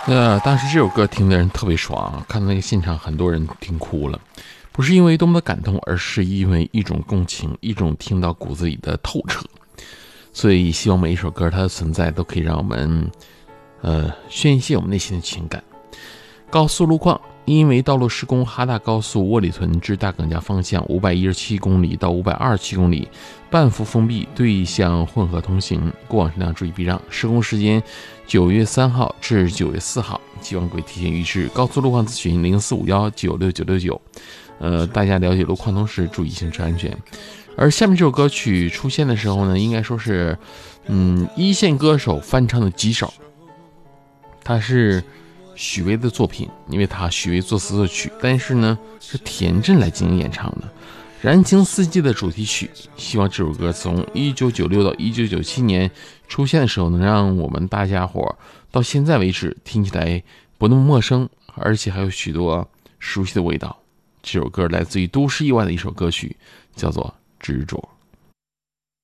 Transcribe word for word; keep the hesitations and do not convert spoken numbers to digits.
那当时这首歌听的人特别爽，看到那个现场很多人听哭了，不是因为多么的感动，而是因为一种共情，一种听到骨子里的透彻。所以希望每一首歌它的存在都可以让我们呃宣泄我们内心的情感。高速路况，因为道路施工，哈大高速窝里屯至大耿家方向五百一十七公里到五百二十七公里半幅封闭，对向混合通行，过往车辆注意避让。施工时间九月三号至九月四号，希望各位提前预知。高速路况咨询零四五幺九六九六九。呃，大家了解路况同时注意行车安全。而下面这首歌曲出现的时候呢，应该说是，嗯，一线歌手翻唱的极少。它是许巍的作品，因为他许巍作词作曲，但是呢是田震来进行演唱的。燃情四季的主题曲，希望这首歌从一九九六到一九九七年出现的时候，能让我们大家伙到现在为止听起来不那么陌生，而且还有许多熟悉的味道。这首歌来自于都市意外的一首歌曲，叫做《执着》。